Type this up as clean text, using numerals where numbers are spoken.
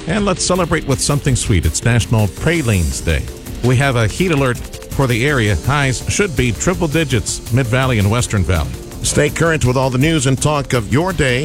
And let's celebrate with something sweet. It's National Pralines Day. We have a heat alert for the area. Highs should be triple digits, Mid-Valley and Western Valley. Stay current with all the news and talk of your day